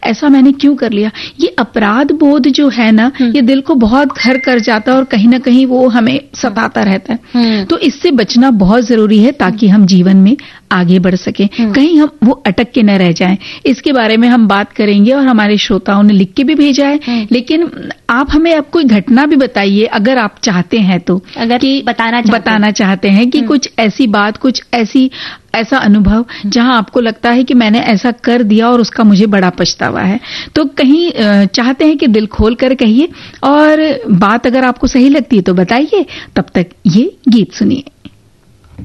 ऐसा मैंने क्यों कर लिया। ये अपराध बोध जो है ना, ये दिल को बहुत घर कर जाता है और कहीं ना कहीं वो हमें सताता रहता है। तो इससे बचना बहुत जरूरी है ताकि हम जीवन में आगे बढ़ सके, कहीं हम वो अटक के न रह जाएं। इसके बारे में हम बात करेंगे और हमारे श्रोताओं ने लिख के भी भेजा है, लेकिन आप हमें अब कोई घटना भी बताइए अगर आप चाहते हैं तो, अगर कि बताना चाहते हैं कि कुछ ऐसी बात, कुछ ऐसा अनुभव जहां आपको लगता है कि मैंने ऐसा कर दिया और उसका मुझे बड़ा पछतावा है। तो कहीं चाहते हैं कि दिल खोल कर कहिए और बात अगर आपको सही लगती है तो बताइए। तब तक ये गीत सुनिए।